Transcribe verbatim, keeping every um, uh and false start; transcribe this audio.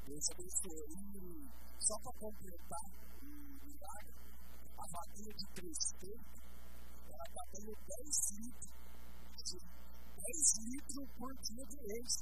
Deus abençoe. E só para completar o milagre, a vaquinha de três tempos, ela está dando dez litros, dez litros por dia de leite.